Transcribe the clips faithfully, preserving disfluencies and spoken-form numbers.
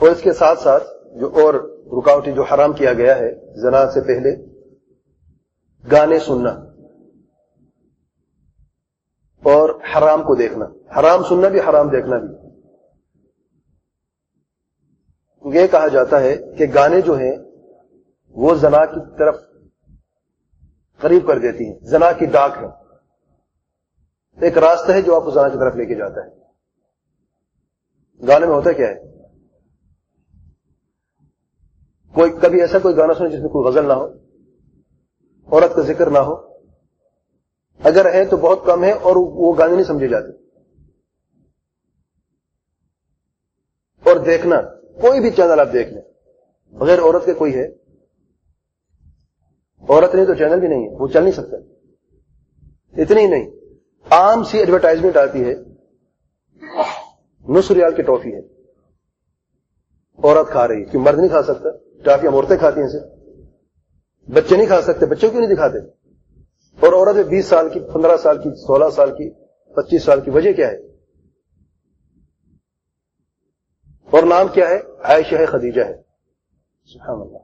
اور اس کے ساتھ ساتھ جو اور رکاوٹیں جو حرام کیا گیا ہے زنا سے پہلے، گانے سننا اور حرام کو دیکھنا، حرام سننا بھی حرام دیکھنا بھی۔ یہ کہا جاتا ہے کہ گانے جو ہیں وہ زنا کی طرف قریب کر دیتی ہیں، زنا کی ڈاک ہے، ایک راستہ ہے جو آپ کو زنا کی طرف لے کے جاتا ہے۔ گانے میں ہوتا کیا ہے؟ کوئی کبھی ایسا کوئی گانا سنے جس میں کوئی غزل نہ ہو، عورت کا ذکر نہ ہو، اگر ہے تو بہت کم ہے، اور وہ گانے نہیں سمجھے جاتے۔ اور دیکھنا، کوئی بھی چینل آپ دیکھ لیں بغیر عورت کے کوئی ہے؟ عورت نہیں تو چینل بھی نہیں ہے، وہ چل نہیں سکتا۔ اتنی ہی نہیں، عام سی ایڈورٹائزمنٹ آتی ہے، نصف ریال کی ٹافی ہے، عورت کھا رہی ہے، کہ مرد نہیں کھا سکتا؟ ٹافیاں عورتیں کھاتی ہیں، صرف بچے نہیں کھا سکتے، بچوں کیوں نہیں دکھاتے؟ اور عورت بیس سال کی، پندرہ سال کی، سولہ سال کی، پچیس سال کی، وجہ کیا ہے؟ اور نام کیا ہے؟ عائشہ ہے، خدیجہ ہے۔ سبحان اللہ،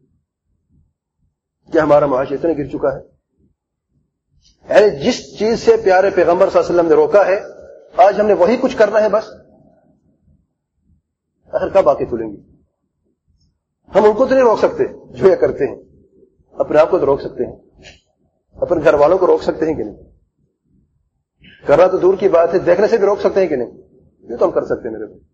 کیا ہمارا معاشرہ اتنا گر چکا ہے؟ یعنی جس چیز سے پیارے پیغمبر صلی اللہ علیہ وسلم نے روکا ہے، آج ہم نے وہی کچھ کرنا ہے بس۔ آخر کب آنکھیں کھلیں گی؟ ہم ان کو تو نہیں روک سکتے جو یہ کرتے ہیں، اپنے آپ کو تو روک سکتے ہیں، اپنے گھر والوں کو روک سکتے ہیں کہ نہیں؟ کرنا تو دور کی بات ہے، دیکھنے سے بھی روک سکتے ہیں کہ نہیں؟ یہ تو ہم کر سکتے ہیں میرے بھائی۔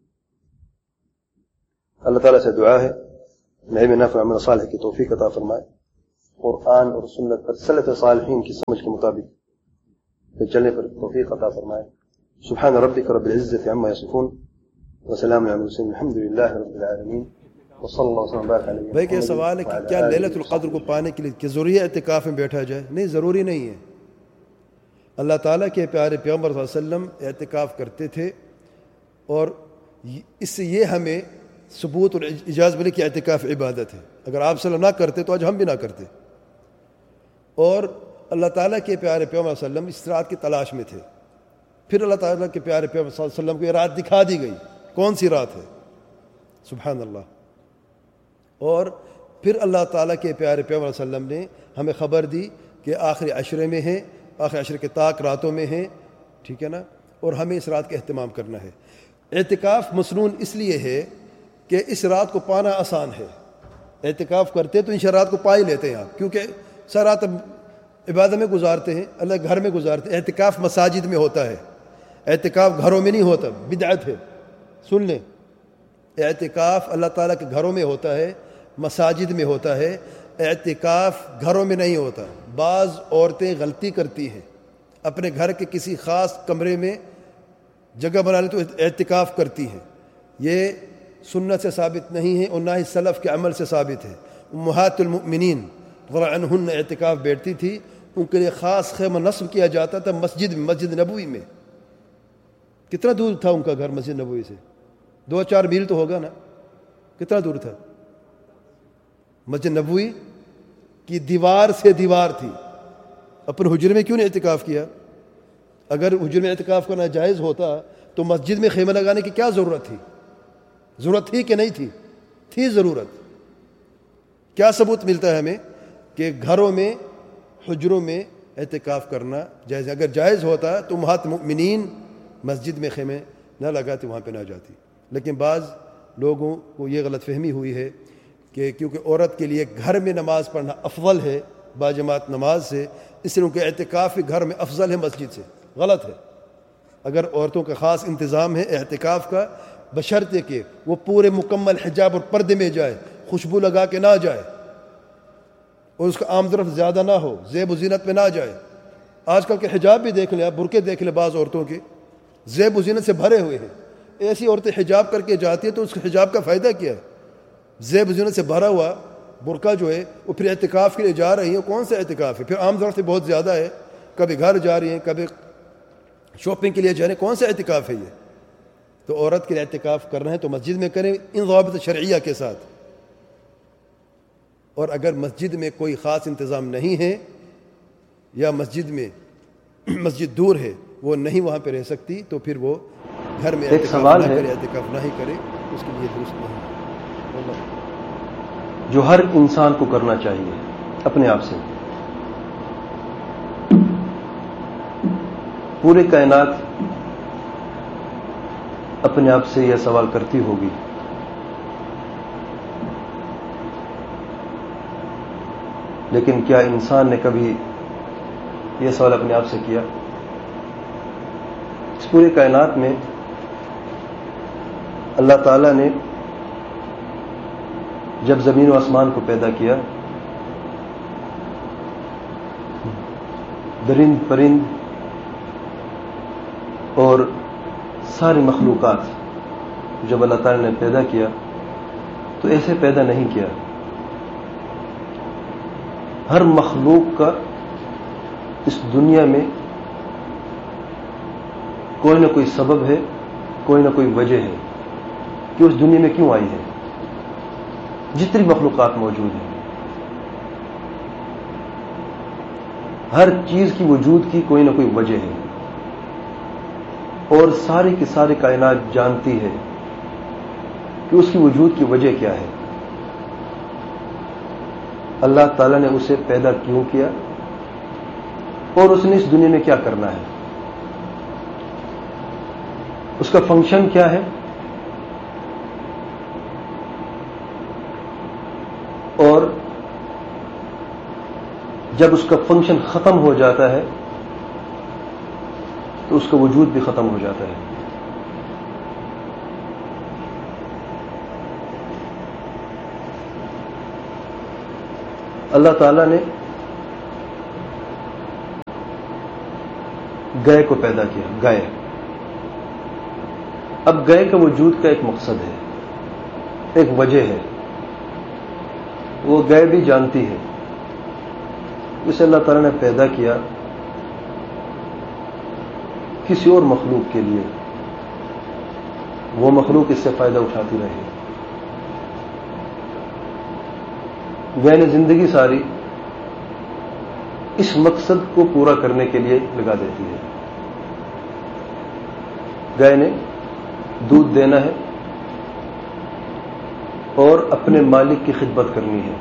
اللہ تعالیٰ سے دعا ہے علم نافع عمل صالح کی توفیق عطا فرمائے، قرآن اور سنت پر سلف صالحین کی سمجھ کے مطابق چلنے پر توفیق عطا فرمائے۔ سبحان ربک رب العزة عما یصفون وسلام علی المرسلین الحمد للہ رب العالمین وصلی اللہ وسلم وبارک علی۔ بھائی کہ سوال ہے کہ کیا لیلۃ القدر کو پانے کے لیے کہ ضروری ہے اعتکاف میں بیٹھا جائے؟ نہیں، ضروری نہیں ہے۔ اللہ تعالیٰ کے پیارے پیغمبر صلی اللہ علیہ وسلم اعتکاف کرتے تھے، اور اس سے یہ ہمیں ثبوت اور اجازت ملی کہ اعتکاف عبادت ہے۔ اگر آپ صلی اللہ علیہ وسلم نہ کرتے تو آج ہم بھی نہ کرتے۔ اور اللہ تعالیٰ کے پیارے پیغمبر صلی اللہ علیہ وسلم اس رات کی تلاش میں تھے، پھر اللہ تعالیٰ کے پیارے پیغمبر صلی اللہ علیہ وسلم کو یہ رات دکھا دی گئی۔ کون سی رات ہے؟ سبحان اللہ۔ اور پھر اللہ تعالیٰ کے پیارے پیغمبر صلی اللہ علیہ وسلم نے ہمیں خبر دی کہ آخری عشرے میں ہیں، آخری عشرے کے طاق راتوں میں ہیں، ٹھیک ہے نا، اور ہمیں اس رات کا اہتمام کرنا ہے۔ اعتکاف مسنون اس لیے ہے کہ اس رات کو پانا آسان ہے۔ اعتکاف کرتے تو ان رات کو پا ہی لیتے ہیں آپ، کیونکہ سر رات عبادت میں گزارتے ہیں، اللہ گھر میں گزارتے ہیں۔ اعتکاف مساجد میں ہوتا ہے، اعتکاف گھروں میں نہیں ہوتا، بدعت ہے۔ سن لیں، اعتکاف اللہ تعالیٰ کے گھروں میں ہوتا ہے، مساجد میں ہوتا ہے، اعتکاف گھروں میں نہیں ہوتا۔ بعض عورتیں غلطی کرتی ہیں، اپنے گھر کے کسی خاص کمرے میں جگہ بنا لی تو اعتکاف کرتی ہیں۔ یہ سنت سے ثابت نہیں ہے، اور نہ ہی سلف کے عمل سے ثابت ہے۔ امہات المؤمنین رضی اللہ عنہن اعتکاف بیٹھتی تھی، ان کے لیے خاص خیمہ نصب کیا جاتا تھا مسجد میں، مسجد نبوی میں۔ کتنا دور تھا ان کا گھر مسجد نبوی سے؟ دو چار میل تو ہوگا نا، کتنا دور تھا؟ مسجد نبوی کی دیوار سے دیوار تھی۔ اپنے حجرے میں کیوں نہیں اعتکاف کیا؟ اگر حجرے میں اعتکاف کرنا جائز ہوتا تو مسجد میں خیمہ لگانے کی کیا ضرورت تھی؟ ضرورت تھی کہ نہیں تھی؟ تھی ضرورت۔ کیا ثبوت ملتا ہے ہمیں کہ گھروں میں، حجروں میں اعتکاف کرنا جائز؟ اگر جائز ہوتا تو امہات مؤمنین مسجد میں خیمے نہ لگاتی، وہاں پہ نہ جاتی۔ لیکن بعض لوگوں کو یہ غلط فہمی ہوئی ہے کہ کیونکہ عورت کے لیے گھر میں نماز پڑھنا افضل ہے باجماعت نماز سے، اس لیے ان کے اعتکاف گھر میں افضل ہے مسجد سے۔ غلط ہے۔ اگر عورتوں کا خاص انتظام ہے اعتکاف کا، بشرطے کہ وہ پورے مکمل حجاب اور پردے میں جائے، خوشبو لگا کے نہ جائے، اور اس کا عام طرف زیادہ نہ ہو، زیب و زینت میں نہ جائے۔ آج کل کے حجاب بھی دیکھ لیں آپ، برقعے دیکھ لیں، بعض عورتوں کے زیب و زینت سے بھرے ہوئے ہیں۔ ایسی عورتیں حجاب کر کے جاتی ہیں تو اس کے حجاب کا فائدہ کیا ہے؟ زیب و زینت سے بھرا ہوا برقع جو ہے وہ پھر اعتکاف کے لیے جا رہی ہیں، کون سا اعتکاف ہے؟ پھر عام طور سے بہت زیادہ ہے، کبھی گھر جا رہی ہیں، کبھی شاپنگ کے لیے جا رہے ہیں، کون سا اعتکاف ہے یہ؟ تو عورت کے لیے اعتکاف کرنا ہے تو مسجد میں کریں، ان ضوابط شرعیہ کے ساتھ۔ اور اگر مسجد میں کوئی خاص انتظام نہیں ہے، یا مسجد میں مسجد دور ہے، وہ نہیں وہاں پہ رہ سکتی، تو پھر وہ گھر میں اعتکاف نہ کرے، اعتکاف نہ ہی کرے، اس کے لیے درست نہیں ہے۔ جو ہر انسان کو کرنا چاہیے اپنے آپ سے. پورے کائنات اپنے آپ سے یہ سوال کرتی ہوگی لیکن کیا انسان نے کبھی یہ سوال اپنے آپ سے کیا؟ اس پورے کائنات میں اللہ تعالیٰ نے جب زمین و آسمان کو پیدا کیا، درند پرند اور ساری مخلوقات جب اللہ تعالیٰ نے پیدا کیا تو ایسے پیدا نہیں کیا. ہر مخلوق کا اس دنیا میں کوئی نہ کوئی سبب ہے، کوئی نہ کوئی وجہ ہے کہ اس دنیا میں کیوں آئی ہے. جتنی مخلوقات موجود ہیں، ہر چیز کی وجود کی کوئی نہ کوئی وجہ ہے، اور ساری کی ساری کائنات جانتی ہے کہ اس کی وجود کی وجہ کیا ہے. اللہ تعالیٰ نے اسے پیدا کیوں کیا اور اس نے اس دنیا میں کیا کرنا ہے، اس کا فنکشن کیا ہے، اور جب اس کا فنکشن ختم ہو جاتا ہے تو اس کا وجود بھی ختم ہو جاتا ہے. اللہ تعالیٰ نے گائے کو پیدا کیا. گائے، اب گائے کا وجود کا ایک مقصد ہے، ایک وجہ ہے. وہ گائے بھی جانتی ہے اسے اللہ تعالیٰ نے پیدا کیا کسی اور مخلوق کے لیے، وہ مخلوق اس سے فائدہ اٹھاتی رہے. گائے نے زندگی ساری اس مقصد کو پورا کرنے کے لیے لگا دیتی ہے. گائے نے دودھ دینا ہے اور اپنے مالک کی خدمت کرنی ہے.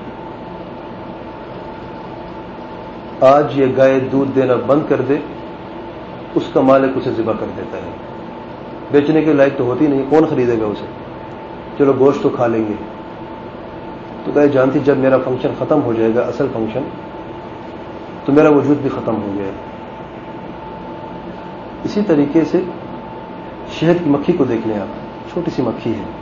آج یہ گائے دودھ دینا بند کر دے، اس کا مالک اسے ذبح کر دیتا ہے. بیچنے کے لائق تو ہوتی نہیں، کون خریدے گا اسے؟ چلو گوشت تو کھا لیں گے. تو گائے جانتی جب میرا فنکشن ختم ہو جائے گا، اصل فنکشن، تو میرا وجود بھی ختم ہو گیا. اسی طریقے سے شہد کی مکھی کو دیکھ لیں آپ، چھوٹی سی مکھی ہے،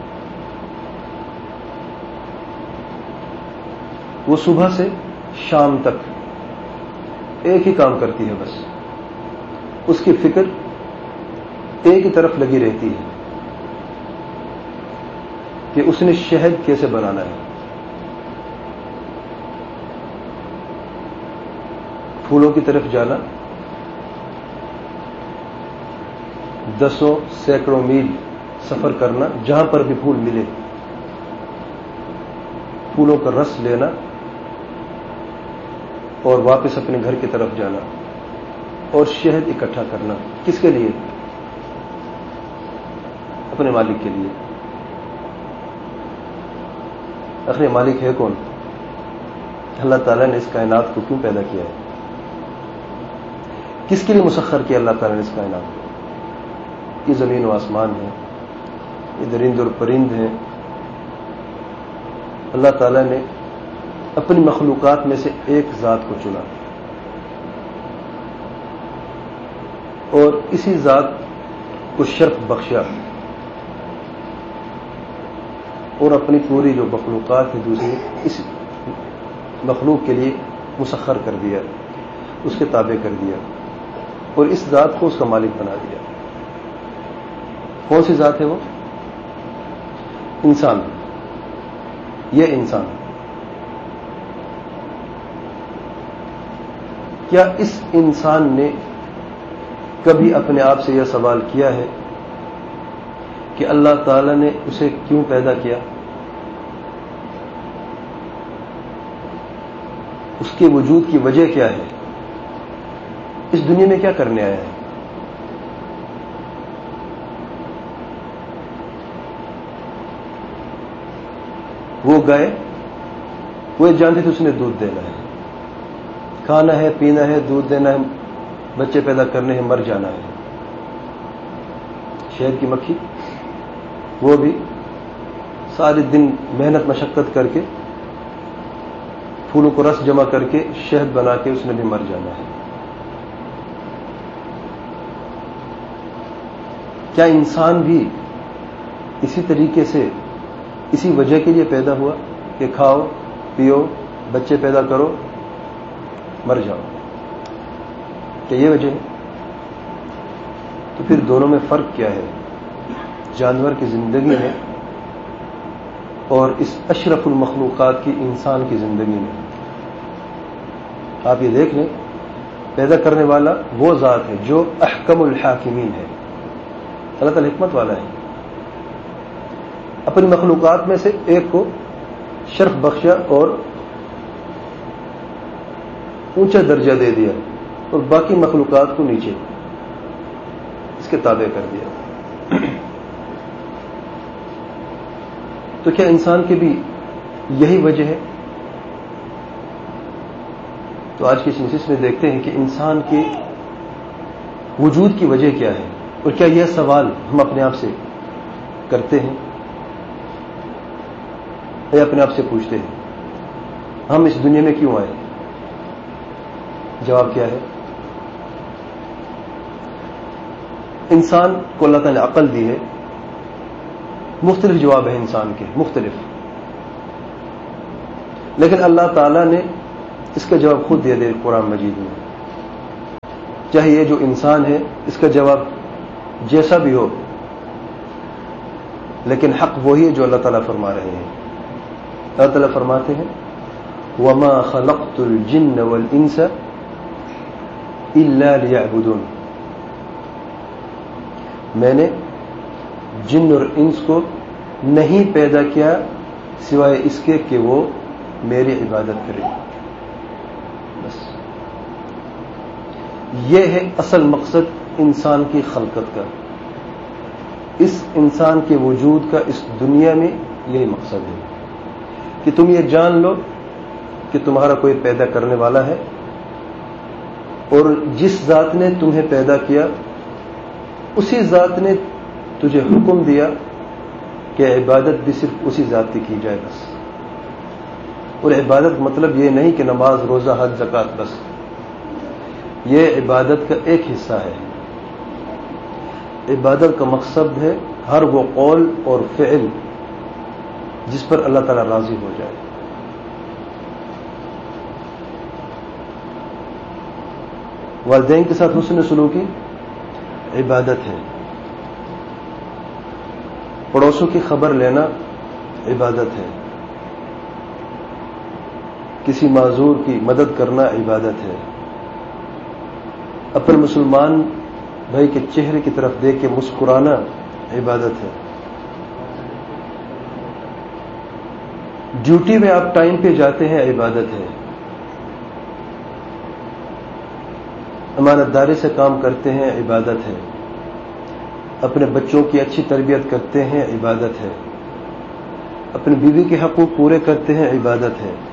وہ صبح سے شام تک ایک ہی کام کرتی ہے، بس اس کی فکر ایک ہی طرف لگی رہتی ہے کہ اس نے شہد کیسے بنانا ہے. پھولوں کی طرف جانا، دسوں سینکڑوں میل سفر کرنا، جہاں پر بھی پھول ملے پھولوں کا رس لینا اور واپس اپنے گھر کی طرف جانا اور شہد اکٹھا کرنا. کس کے لیے؟ اپنے مالک کے لیے. اپنے مالک ہے کون؟ اللہ تعالیٰ نے اس کائنات کو کیوں پیدا کیا ہے؟ کس کے لیے مسخر کیا اللہ تعالیٰ نے اس کائنات کو؟ یہ زمین و آسمان ہے، یہ درند اور پرند ہیں. اللہ تعالیٰ نے اپنی مخلوقات میں سے ایک ذات کو چنا اور اسی ذات کو شرف بخشا اور اپنی پوری جو مخلوقات ہے دوسری اس مخلوق کے لیے مسخر کر دیا، اس کے تابع کر دیا اور اس ذات کو اس کا مالک بنا دیا. کون سی ذات ہے وہ؟ انسان. یہ انسان کیا اس انسان نے کبھی اپنے آپ سے یہ سوال کیا ہے کہ اللہ تعالی نے اسے کیوں پیدا کیا؟ اس کے وجود کی وجہ کیا ہے؟ اس دنیا میں کیا کرنے آیا ہے؟ وہ گائے وہ جانتی تھی اس نے دودھ دینا ہے، کھانا ہے، پینا ہے، دودھ دینا ہے، بچے پیدا کرنے ہیں، مر جانا ہے۔ شہد کی مکھی وہ بھی سارے دن محنت مشقت کر کے پھولوں کو رس جمع کر کے شہد بنا کے اس نے بھی مر جانا ہے۔ کیا انسان بھی اسی طریقے سے اسی وجہ کے لیے پیدا ہوا کہ کھاؤ پیو بچے پیدا کرو مر جاؤ؟ کیا یہ وجہ ہے؟ تو پھر دونوں میں فرق کیا ہے؟ جانور کی زندگی میں اور اس اشرف المخلوقات کی انسان کی زندگی میں آپ یہ دیکھ لیں، پیدا کرنے والا وہ ذات ہے جو احکم الحاکمین ہے، اللہ تعالی حکمت والا ہے۔ اپنی مخلوقات میں سے ایک کو شرف بخشا اور اونچا درجہ دے دیا اور باقی مخلوقات کو نیچے اس کے تابع کر دیا۔ تو کیا انسان کی بھی یہی وجہ ہے؟ تو آج کی اس نشست میں دیکھتے ہیں کہ انسان کے وجود کی وجہ کیا ہے، اور کیا یہ سوال ہم اپنے آپ سے کرتے ہیں یا اپنے آپ سے پوچھتے ہیں ہم اس دنیا میں کیوں آئے؟ جواب کیا ہے؟ انسان کو اللہ تعالی نے عقل دی ہے، مختلف جواب ہے انسان کے، مختلف، لیکن اللہ تعالی نے اس کا جواب خود دے دے قرآن مجید میں۔ چاہے یہ جو انسان ہے اس کا جواب جیسا بھی ہو، لیکن حق وہی ہے جو اللہ تعالیٰ فرما رہے ہیں۔ اللہ تعالیٰ فرماتے ہیں وَمَا خَلَقْتُ الْجِنَّ وَالْإِنسَ إِلَّا لِيَعْبُدُونَ، میں نے جن اور انس کو نہیں پیدا کیا سوائے اس کے کہ وہ میری عبادت کرے۔ بس یہ ہے اصل مقصد انسان کی خلقت کا، اس انسان کے وجود کا اس دنیا میں یہی مقصد ہے کہ تم یہ جان لو کہ تمہارا کوئی پیدا کرنے والا ہے، اور جس ذات نے تمہیں پیدا کیا اسی ذات نے تجھے حکم دیا کہ عبادت بھی صرف اسی ذات کی کی جائے بس۔ اور عبادت مطلب یہ نہیں کہ نماز روزہ حج زکوٰۃ بس، یہ عبادت کا ایک حصہ ہے۔ عبادت کا مقصد ہے ہر وہ قول اور فعل جس پر اللہ تعالی راضی ہو جائے۔ والدین کے ساتھ حسن سلوکی عبادت ہے، پڑوسوں کی خبر لینا عبادت ہے، کسی معذور کی مدد کرنا عبادت ہے، اپنے مسلمان بھائی کے چہرے کی طرف دیکھ کے مسکرانا عبادت ہے، ڈیوٹی میں آپ ٹائم پہ جاتے ہیں عبادت ہے، امانت داری سے کام کرتے ہیں عبادت ہے، اپنے بچوں کی اچھی تربیت کرتے ہیں عبادت ہے، اپنی بیوی کے حقوق پورے کرتے ہیں عبادت ہے۔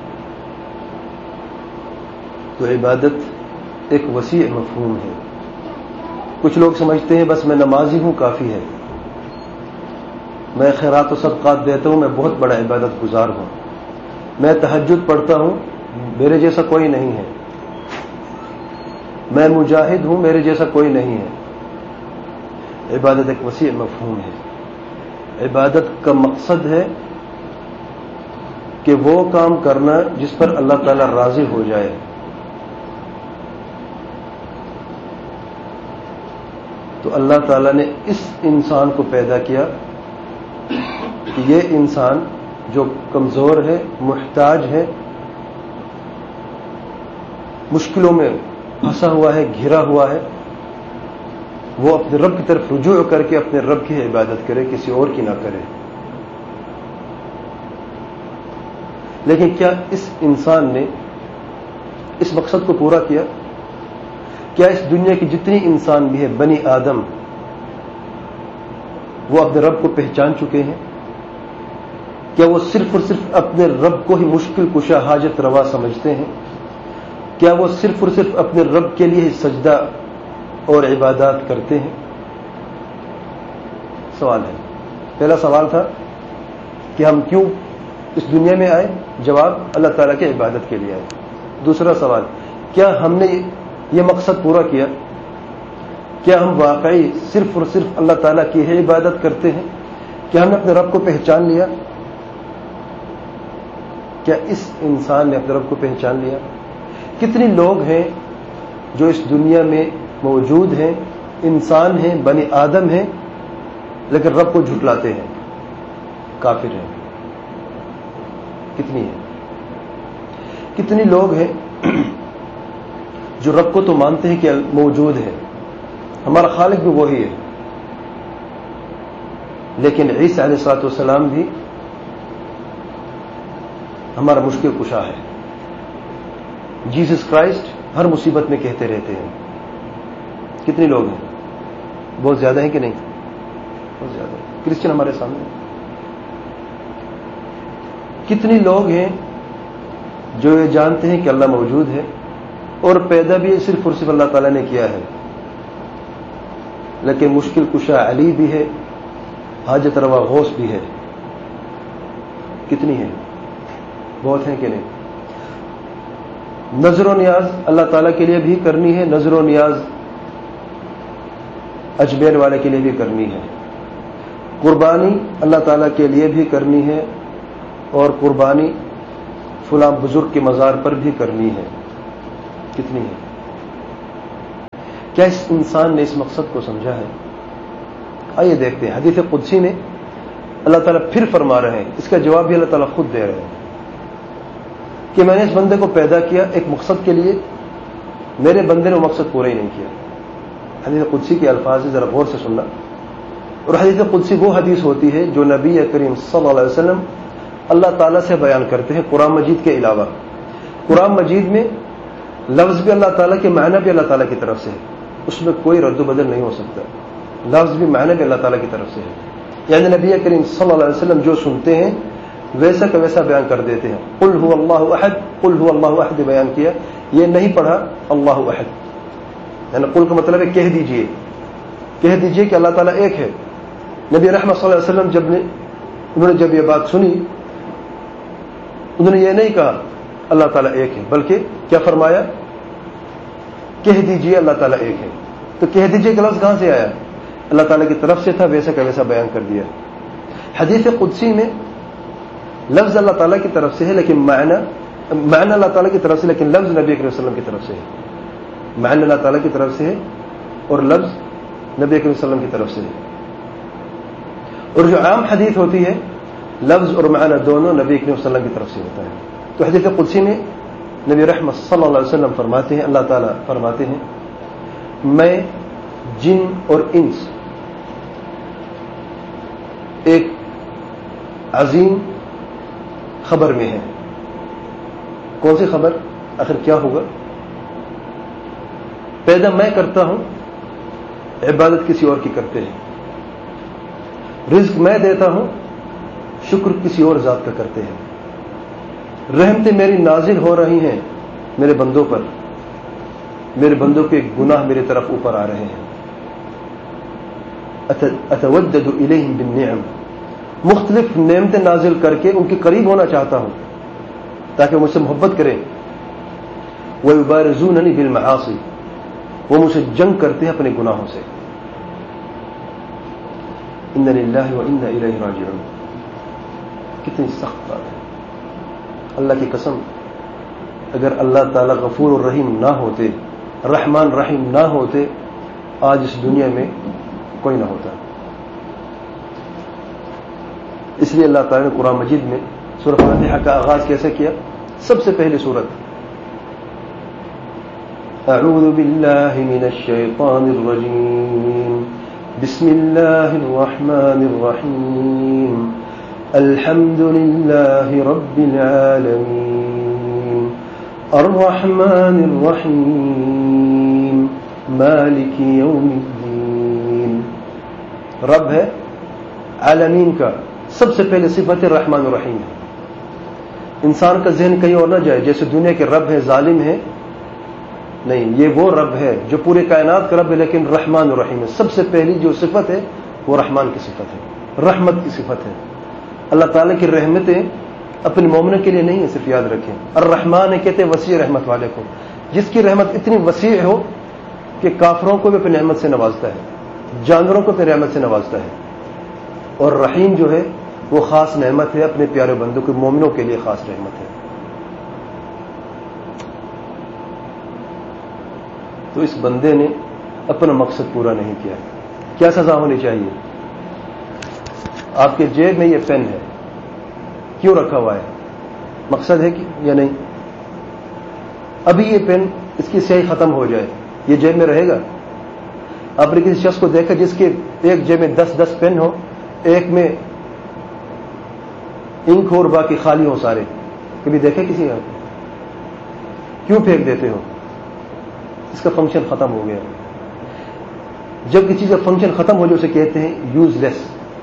تو عبادت ایک وسیع مفہوم ہے۔ کچھ لوگ سمجھتے ہیں بس میں نمازی ہوں کافی ہے، میں خیرات و صدقات دیتا ہوں، میں بہت بڑا عبادت گزار ہوں، میں تہجد پڑھتا ہوں، میرے جیسا کوئی نہیں ہے، میں مجاہد ہوں، میرے جیسا کوئی نہیں ہے۔ عبادت ایک وسیع مفہوم ہے۔ عبادت کا مقصد ہے کہ وہ کام کرنا جس پر اللہ تعالی راضی ہو جائے۔ تو اللہ تعالی نے اس انسان کو پیدا کیا کہ یہ انسان جو کمزور ہے، محتاج ہے، مشکلوں میں پھنسا ہوا ہے، گھرا ہوا ہے، وہ اپنے رب کی طرف رجوع کر کے اپنے رب کی عبادت کرے، کسی اور کی نہ کرے۔ لیکن کیا اس انسان نے اس مقصد کو پورا کیا؟ کیا اس دنیا کی جتنی انسان بھی ہے، بنی آدم، وہ اپنے رب کو پہچان چکے ہیں؟ کیا وہ صرف اور صرف اپنے رب کو ہی مشکل کشا حاجت روا سمجھتے ہیں؟ کیا وہ صرف اور صرف اپنے رب کے لیے ہی سجدہ اور عبادات کرتے ہیں؟ سوال ہے. پہلا سوال تھا کہ ہم کیوں اس دنیا میں آئے؟ جواب اللہ تعالیٰ کی عبادت کے لیے آئے. دوسرا سوال، کیا ہم نے یہ مقصد پورا کیا؟ کیا ہم واقعی صرف اور صرف اللہ تعالیٰ کی ہی عبادت کرتے ہیں؟ کیا ہم نے اپنے رب کو پہچان لیا؟ کیا اس انسان نے اپنے رب کو پہچان لیا؟ کتنے لوگ ہیں جو اس دنیا میں موجود ہیں، انسان ہیں، بنی آدم ہیں، لیکن رب کو جھٹلاتے ہیں، کافر ہیں. کتنی ہیں؟ کتنے لوگ ہیں جو رب کو تو مانتے ہیں کہ موجود ہے، ہمارا خالق بھی وہی ہے، لیکن عیسیٰ علیہ الصلوۃ والسلام بھی ہمارا مشکل کشا ہے. جیسس کرائسٹ ہر مصیبت میں کہتے رہتے ہیں. کتنے لوگ ہیں؟ بہت زیادہ ہیں کہ نہیں؟ بہت زیادہ. کرسچن ہمارے سامنے. کتنے لوگ ہیں جو یہ جانتے ہیں کہ اللہ موجود ہے اور پیدا بھی صرف اور صرف اللہ تعالیٰ نے کیا ہے، لیکن مشکل کشا علی بھی ہے، حاجت روا غوث بھی ہے. کتنی ہیں؟ بہت ہیں کہ نہیں؟ نظر و نیاز اللہ تعالیٰ کے لیے بھی کرنی ہے، نظر و نیاز اجمیر والے کے لیے بھی کرنی ہے. قربانی اللہ تعالیٰ کے لیے بھی کرنی ہے اور قربانی فلاں بزرگ کے مزار پر بھی کرنی ہے. کتنی ہے؟ کیا اس انسان نے اس مقصد کو سمجھا ہے؟ آئیے دیکھتے ہیں. حدیث قدسی میں اللہ تعالیٰ پھر فرما رہے ہیں، اس کا جواب بھی اللہ تعالیٰ خود دے رہے ہیں کہ میں نے اس بندے کو پیدا کیا ایک مقصد کے لیے، میرے بندے نے وہ مقصد پورا ہی نہیں کیا. حدیث قدسی کے الفاظ ذرا غور سے سننا. اور حدیث قدسی وہ حدیث ہوتی ہے جو نبی کریم صلی اللہ علیہ وسلم اللہ تعالیٰ سے بیان کرتے ہیں قرآن مجید کے علاوہ. قرآن مجید میں لفظ بھی اللہ تعالیٰ کے معنی بھی اللہ تعالیٰ کی طرف سے ہے، اس میں کوئی رد و بدل نہیں ہو سکتا. لفظ بھی معنی بھی اللہ تعالیٰ کی طرف سے ہے. یعنی نبی کریم صلی اللہ علیہ وسلم جو سنتے ہیں ویسا کا ویسا بیان کر دیتے ہیں. قل هو اللہ احد، قل هو اللہ احد بیان کیا، یہ نہیں پڑھا اللہ احد. یعنی قل کا مطلب ہے کہہ دیجئے، کہہ دیجئے کہ اللہ تعالیٰ ایک ہے. نبی رحمت صلی اللہ علیہ وسلم جب نے انہوں نے جب یہ بات سنی، انہوں نے یہ نہیں کہا اللہ تعالیٰ ایک ہے، بلکہ کیا فرمایا؟ کہہ دیجئے اللہ تعالیٰ ایک ہے. تو کہہ دیجئے کہ لفظ کہاں سے آیا؟ اللہ تعالیٰ کی طرف سے تھا، ویسا کا ویسا بیان کر دیا. حدیث قدسی میں لفظ اللہ تعالیٰ کی طرف سے ہے لیکن معنی معنی اللہ تعالیٰ کی طرف سے، لیکن لفظ نبی کریم صلی اللہ علیہ وسلم کی طرف سے ہے. معنی اللہ تعالیٰ کی طرف سے ہے اور لفظ نبی کریم صلی اللہ علیہ وسلم کی طرف سے ہے. اور جو عام حدیث ہوتی ہے لفظ اور معنی دونوں نبی کریم صلی اللہ علیہ وسلم کی طرف سے ہوتا ہے. تو حدیث قدسی میں نبی رحمت صلی اللہ علیہ وسلم فرماتے ہیں، اللہ تعالیٰ فرماتے ہیں، میں جن اور انس ایک عظیم خبر میں ہے. کون سی خبر؟ آخر کیا ہوگا؟ پیدا میں کرتا ہوں، عبادت کسی اور کی کرتے ہیں. رزق میں دیتا ہوں، شکر کسی اور ذات کا کرتے ہیں. رحمتیں میری نازل ہو رہی ہیں میرے بندوں پر، میرے بندوں کے گناہ میری طرف اوپر آ رہے ہیں. اتودد الیہم بالنعم، مختلف نعمتیں نازل کر کے ان کے قریب ہونا چاہتا ہوں تاکہ مجھ سے محبت کریں. ویبارزوننی بالمعاصی، وہ مجھ سے جنگ کرتے ہیں اپنے گناہوں سے. ان للہ وانا الیہ راجعون. کتنی سخت بات ہے. اللہ کی قسم، اگر اللہ تعالی غفور الرحیم نہ ہوتے، رحمان رحیم نہ ہوتے، آج اس دنیا میں کوئی نہ ہوتا. اس لیے اللہ تعالی نے قرآن مجید میں سورۃ فاتحہ کا آغاز کیسے کیا؟ سب سے پہلی سورت اعوذ باللہ من الشیطان الرجیم بسم اللہ الرحمن الرحیم الحمد للہ رب العالمین الرحمن الرحیم مالک یوم الدین. رب ہے عالمین کا، سب سے پہلے صفت رحمان الرحیم ہے. انسان کا ذہن کہیں اور نہ جائے جیسے دنیا کے رب ہے ظالم ہے، نہیں، یہ وہ رب ہے جو پورے کائنات کا رب ہے لیکن رحمان الرحیم ہے. سب سے پہلی جو صفت ہے وہ رحمان کی صفت ہے، رحمت کی صفت ہے. اللہ تعالیٰ کی رحمتیں اپنے مومنوں کے لیے نہیں ہے، صرف یاد رکھیں. الرحمان کہتے ہیں وسیع رحمت والے کو، جس کی رحمت اتنی وسیع ہو کہ کافروں کو بھی اپنی رحمت سے نوازتا ہے، جانوروں کو اپنی رحمت سے نوازتا ہے. اور رحیم جو ہے وہ خاص نعمت ہے، اپنے پیارے بندوں کے مومنوں کے لیے خاص رحمت ہے. تو اس بندے نے اپنا مقصد پورا نہیں کیا. کیا سزا ہونی چاہیے؟ آپ کے جیب میں یہ پین ہے، کیوں رکھا ہوا ہے؟ مقصد ہے کہ یا نہیں؟ ابھی یہ پین اس کی سیاہی ختم ہو جائے، یہ جیب میں رہے گا؟ آپ نے کسی شخص کو دیکھا جس کے ایک جیب میں دس دس پین ہو، ایک میں انک ہو اور باقی خالی ہو سارے؟ کبھی دیکھے کسی کا؟ کیوں پھینک دیتے ہو؟ اس کا فنکشن ختم ہو گیا. جب کسی چیز کا فنکشن ختم ہو جائے اسے کہتے ہیں یوز لیس.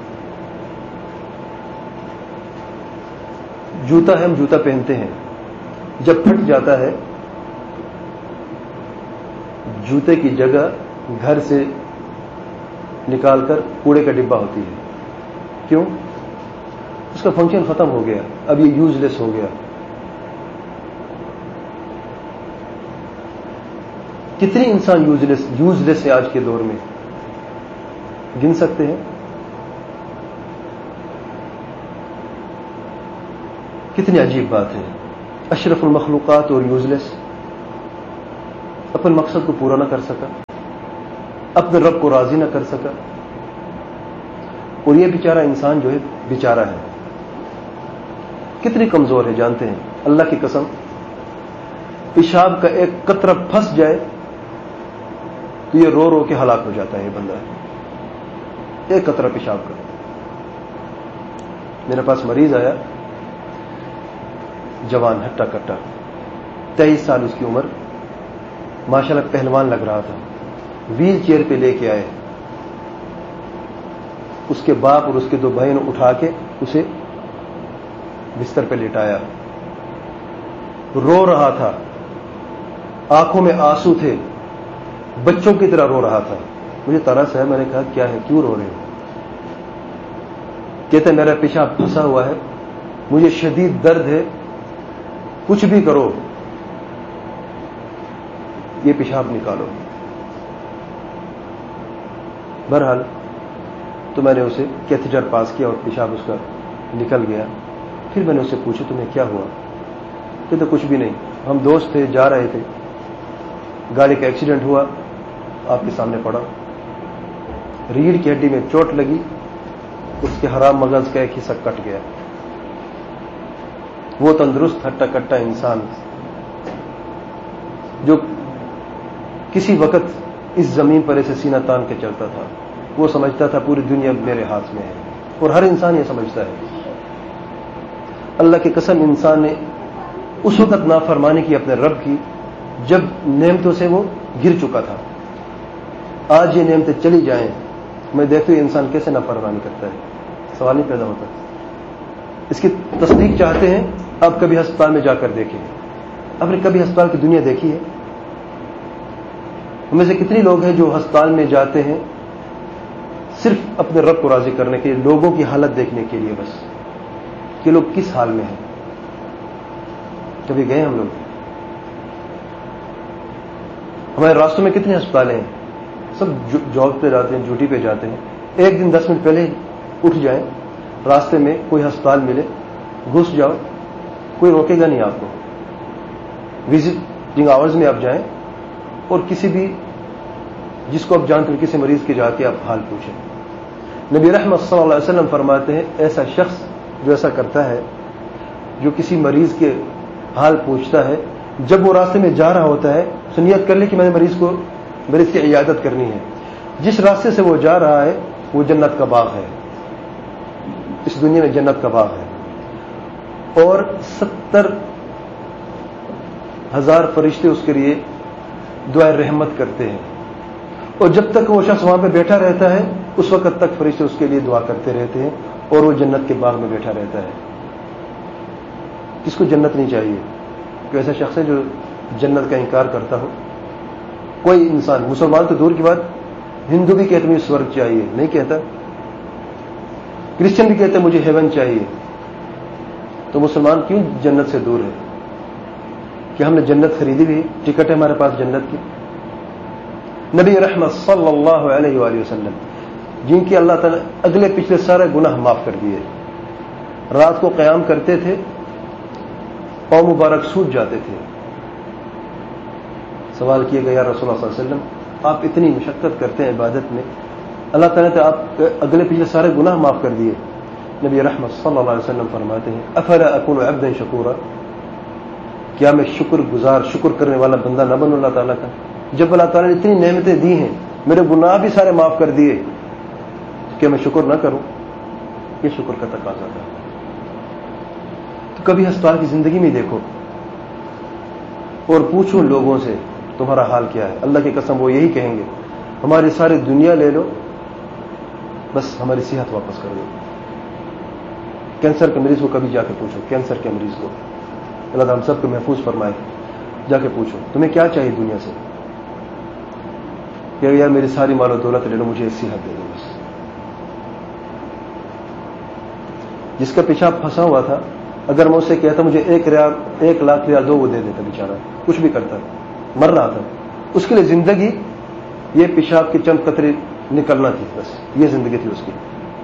جوتا ہے، ہم جوتا پہنتے ہیں، جب پھٹ جاتا ہے جوتے کی جگہ گھر سے نکال کر کوڑے کا ڈبہ ہوتی ہے. کیوں؟ اس کا فنکشن ختم ہو گیا، اب یہ یوز لیس ہو گیا. کتنے انسان یوز لیس یوز لیس ہے آج کے دور میں؟ گن سکتے ہیں؟ کتنی عجیب بات ہے. اشرف المخلوقات اور یوز لیس، اپنے مقصد کو پورا نہ کر سکا، اپنے رب کو راضی نہ کر سکا. اور یہ بیچارہ انسان جو ہے بیچارہ ہے، کتنی کمزور ہے جانتے ہیں؟ اللہ کی قسم، پیشاب کا ایک قطرہ پھنس جائے تو یہ رو رو کے ہلاک ہو جاتا ہے. یہ بندہ ایک قطرہ پیشاب کا. میرے پاس مریض آیا، جوان ہٹا کٹا، تیئیس سال اس کی عمر، ماشاءاللہ پہلوان لگ رہا تھا. ویل چیئر پہ لے کے آئے، اس کے باپ اور اس کے دو بھائی نے اٹھا کے اسے بستر پہ لٹایا. رو رہا تھا، آنکھوں میں آنسو تھے، بچوں کی طرح رو رہا تھا. مجھے ترس ہے، میں نے کہا کیا ہے، کیوں رو رہے ہو؟ کہتے میرا پیشاب پھنسا ہوا ہے، مجھے شدید درد ہے، کچھ بھی کرو یہ پیشاب نکالو. بہرحال تو میں نے اسے کیتھیٹر پاس کیا اور پیشاب اس کا نکل گیا. پھر میں نے اسے پوچھا تمہیں کیا ہوا؟ کہتے کچھ بھی نہیں، ہم دوست تھے، جا رہے تھے، گاڑی کا ایکسیڈنٹ ہوا، آپ کے سامنے پڑا، ریڑھ کی ہڈی میں چوٹ لگی، اس کے حرام مغز کا ایک حصہ کٹ گیا. وہ تندرست ہٹا کٹا انسان جو کسی وقت اس زمین پر ایسے سینہ تان کے چلتا تھا، وہ سمجھتا تھا پوری دنیا میرے ہاتھ میں ہے، اور ہر انسان یہ سمجھتا ہے. اللہ کی قسم انسان نے اس وقت نافرمانی کی اپنے رب کی جب نعمتوں سے وہ گر چکا تھا. آج یہ نعمتیں چلی جائیں، میں دیکھتا ہوں انسان کیسے نافرمانی کرتا ہے. سوال نہیں پیدا ہوتا. اس کی تصدیق چاہتے ہیں؟ آپ کبھی ہسپتال میں جا کر دیکھیں. آپ نے کبھی ہسپتال کی دنیا دیکھی ہے؟ ہم میں سے کتنے لوگ ہیں جو ہسپتال میں جاتے ہیں صرف اپنے رب کو راضی کرنے کے لیے، لوگوں کی حالت دیکھنے کے لیے بس کہ لوگ کس حال میں ہیں؟ کبھی گئے ہم لوگ؟ ہمارے راستوں میں کتنے ہسپتال ہیں، سب جاب پہ جاتے ہیں، ڈیوٹی پہ جاتے ہیں. ایک دن دس منٹ پہلے اٹھ جائیں، راستے میں کوئی ہسپتال ملے، گھس جاؤ، کوئی روکے گا نہیں آپ کو. وزٹنگ آورز میں آپ جائیں اور کسی بھی جس کو آپ جانتے ہیں کسی مریض کے جا کے آپ حال پوچھیں. نبی رحمت صلی اللہ علیہ وسلم فرماتے ہیں ایسا شخص جو ایسا کرتا ہے، جو کسی مریض کے حال پوچھتا ہے، جب وہ راستے میں جا رہا ہوتا ہے تو نیت کر لے کہ میں نے مریض کو مریض کی عیادت کرنی ہے. جس راستے سے وہ جا رہا ہے وہ جنت کا باغ ہے، اس دنیا میں جنت کا باغ ہے. اور ستر ہزار فرشتے اس کے لیے دعائے رحمت کرتے ہیں، اور جب تک وہ شخص وہاں پہ بیٹھا رہتا ہے اس وقت تک فرشتے اس کے لیے دعا کرتے رہتے ہیں. اور وہ جنت کے باغ میں بیٹھا رہتا ہے. کس کو جنت نہیں چاہیے؟ کوئی ایسا شخص ہے جو جنت کا انکار کرتا ہو؟ کوئی انسان، مسلمان تو دور کی بات، ہندو بھی کہتے مجھے سورگ چاہیے، نہیں کہتا. کرسچن بھی کہتے مجھے ہیون چاہیے. تو مسلمان کیوں جنت سے دور ہے؟ کہ ہم نے جنت خریدی بھی، ٹکٹ ہے ہمارے پاس جنت کی. نبی رحمت صلی اللہ علیہ وآلہ وسلم، جن کی اللہ تعالیٰ اگلے پچھلے سارے گناہ معاف کر دیے، رات کو قیام کرتے تھے، پاؤں مبارک سوج جاتے تھے. سوال کیا گیا یا رسول اللہ صلی اللہ علیہ وسلم، آپ اتنی مشقت کرتے ہیں عبادت میں، اللہ تعالیٰ نے آپ اگلے پچھلے سارے گناہ معاف کر دیے. نبی رحمت صلی اللہ علیہ وسلم فرماتے ہیں افلا اکون عبدا شکورا، کیا میں شکر گزار، شکر کرنے والا بندہ نہ بنوں اللہ تعالیٰ کا؟ جب اللہ تعالیٰ نے اتنی نعمتیں دی ہیں، میرے گناہ بھی سارے معاف کر دیے، کیا میں شکر نہ کروں؟ یہ شکر کا تقاضا تھا. تو کبھی ہسپتال کی زندگی میں دیکھو اور پوچھو لوگوں سے تمہارا حال کیا ہے، اللہ کی قسم وہ یہی کہیں گے ہماری ساری دنیا لے لو، بس ہماری صحت واپس کر دو. کینسر کے مریض کو کبھی جا کے پوچھو، کینسر کے مریض کو، اللہ تعالیٰ ہم سب کو محفوظ فرمائے، جا کے پوچھو تمہیں کیا چاہیے دنیا سے؟ کہ یار میری ساری مال و دولت لے لو، مجھے صحت دے دو بس. جس کا پیشاب پھنسا ہوا تھا، اگر میں اس سے کہتا مجھے ایک ریال ایک لاکھ ریال دو، وہ دے دیتا بیچارہ، کچھ بھی کرتا، مر رہا تھا. اس کے لیے زندگی یہ پیشاب کی چند قطرے نکلنا تھی، بس یہ زندگی تھی اس کی.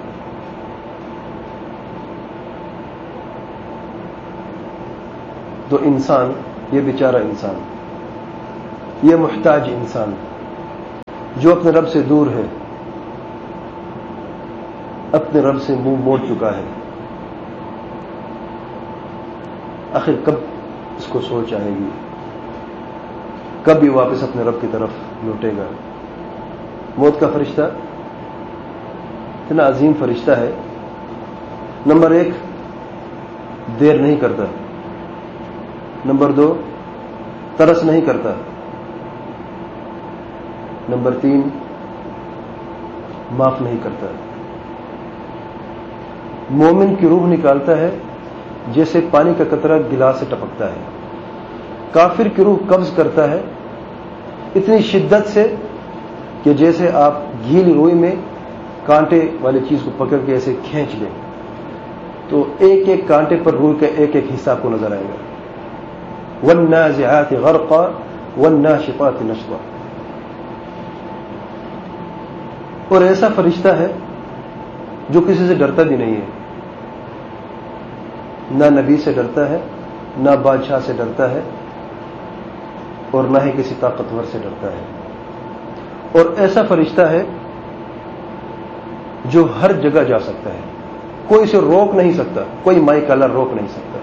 تو انسان، یہ بیچارہ انسان، یہ محتاج انسان جو اپنے رب سے دور ہے، اپنے رب سے منہ موڑ چکا ہے، آخر کب اس کو سوچ آئے گی؟ کب یہ واپس اپنے رب کی طرف لوٹے گا؟ موت کا فرشتہ اتنا عظیم فرشتہ ہے، نمبر ایک دیر نہیں کرتا، نمبر دو ترس نہیں کرتا، نمبر تین معاف نہیں کرتا. مومن کی روح نکالتا ہے جیسے پانی کا قطرہ گلاس سے ٹپکتا ہے. کافر کی روح قبض کرتا ہے اتنی شدت سے کہ جیسے آپ گیلی روئی میں کانٹے والی چیز کو پکڑ کے ایسے کھینچ لیں تو ایک ایک کانٹے پر روح کا ایک ایک حصہ کو نظر آئے گا. والنازعات غرقا والناشطات نشطا. اور ایسا فرشتہ ہے جو کسی سے ڈرتا بھی نہیں ہے، نہ نبی سے ڈرتا ہے، نہ بادشاہ سے ڈرتا ہے، اور نہ ہی کسی طاقتور سے ڈرتا ہے. اور ایسا فرشتہ ہے جو ہر جگہ جا سکتا ہے، کوئی اسے روک نہیں سکتا، کوئی مائی کالر روک نہیں سکتا.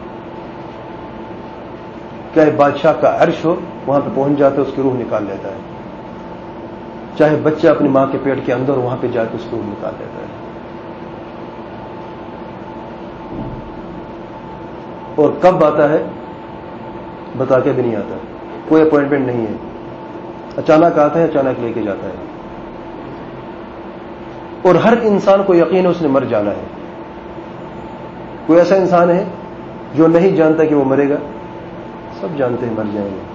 چاہے بادشاہ کا عرش ہو، وہاں پہ پہنچ جاتا ہے، اس کی روح نکال لیتا ہے. چاہے بچہ اپنی ماں کے پیٹ کے اندر، وہاں پہ جا کے اس کو روح نکال لیتا ہے. اور کب آتا ہے بتا کے بھی نہیں آتا، کوئی اپوائنٹمنٹ نہیں ہے، اچانک آتا ہے، اچانک لے کے جاتا ہے. اور ہر انسان کو یقین ہے اس نے مر جانا ہے. کوئی ایسا انسان ہے جو نہیں جانتا کہ وہ مرے گا؟ سب جانتے ہیں مر جائیں گے.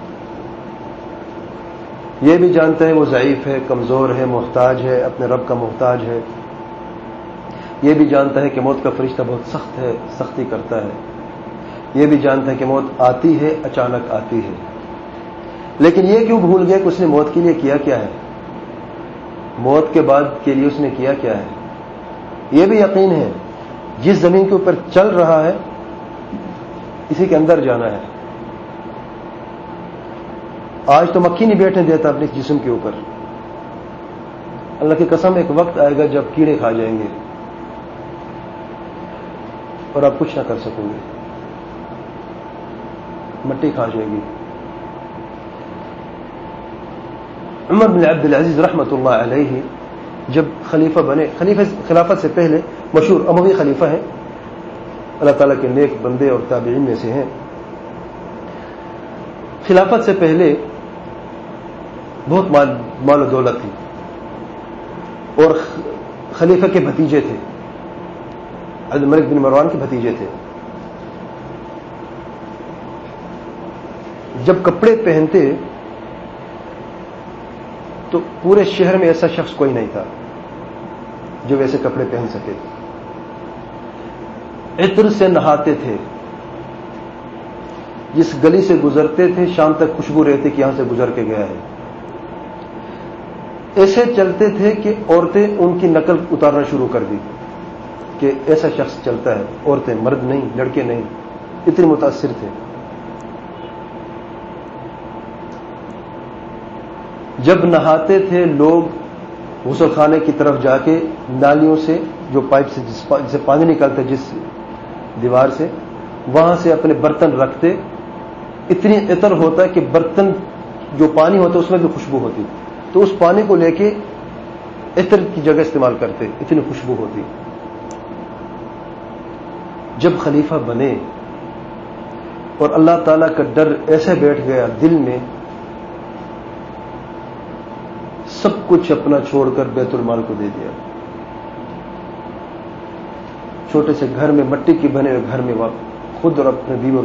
یہ بھی جانتا ہے وہ ضعیف ہے، کمزور ہے، محتاج ہے، اپنے رب کا محتاج ہے. یہ بھی جانتا ہے کہ موت کا فرشتہ بہت سخت ہے، سختی کرتا ہے. یہ بھی جانتا ہے کہ موت آتی ہے، اچانک آتی ہے. لیکن یہ کیوں بھول گیا کہ اس نے موت کے لیے کیا کیا ہے، موت کے بعد کے لیے اس نے کیا کیا ہے. یہ بھی یقین ہے جس زمین کے اوپر چل رہا ہے اسی کے اندر جانا ہے. آج تو مکھی نہیں بیٹھنے دیتا اپنے جسم کے اوپر. اللہ کی قسم ایک وقت آئے گا جب کیڑے کھا جائیں گے اور آپ کچھ نہ کر سکو گے، مٹی کھا جائے گی. عمر بن عبد العزیز رحمۃ اللہ علیہ جب خلیفہ بنے، خلیفہ خلافت سے پہلے مشہور اموی خلیفہ ہیں، اللہ تعالیٰ کے نیک بندے اور تابعین میں سے ہیں. خلافت سے پہلے بہت مال مال و دولت تھی اور خلیفہ کے بھتیجے تھے. عبد الملک بن مروان کے بھتیجے تھے. جب کپڑے پہنتے تو پورے شہر میں ایسا شخص کوئی نہیں تھا جو ویسے کپڑے پہن سکے. عطر سے نہاتے تھے، جس گلی سے گزرتے تھے شام تک خوشبو رہتی کہ یہاں سے گزر کے گیا ہے. ایسے چلتے تھے کہ عورتیں ان کی نقل اتارنا شروع کر دی کہ ایسا شخص چلتا ہے. عورتیں، مرد نہیں، لڑکے نہیں، اتنے متاثر تھے. جب نہاتے تھے لوگ غسل خانے کی طرف جا کے نالیوں سے، جو پائپ سے جس سے پانی نکلتا جس دیوار سے، وہاں سے اپنے برتن رکھتے. اتنی عطر ہوتا ہے کہ برتن جو پانی ہوتا ہے اس میں بھی خوشبو ہوتی، تو اس پانی کو لے کے عطر کی جگہ استعمال کرتے، اتنی خوشبو ہوتی. جب خلیفہ بنے اور اللہ تعالیٰ کا ڈر ایسے بیٹھ گیا دل میں، سب کچھ اپنا چھوڑ کر بیت المال کو دے دیا. چھوٹے سے گھر میں، مٹی کے بنے ہوئے گھر میں خود اور اپنے بیوی